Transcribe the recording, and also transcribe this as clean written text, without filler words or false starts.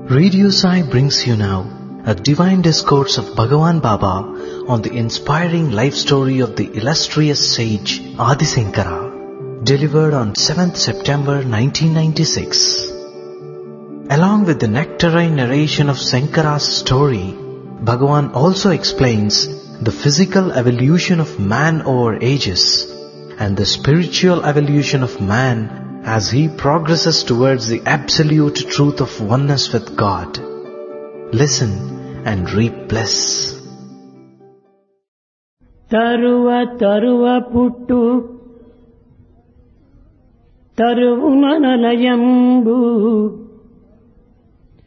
Radio Sai brings you now a divine discourse of Bhagavan Baba on the inspiring life story of the illustrious sage Adi Shankara, delivered on 7th September 1996. Along with the nectarine narration of Shankara's story, Bhagavan also explains the physical evolution of man over ages and the spiritual evolution of man as he progresses towards the absolute truth of oneness with God. Listen and reap bliss. Taruva puttu Taruvunanayambu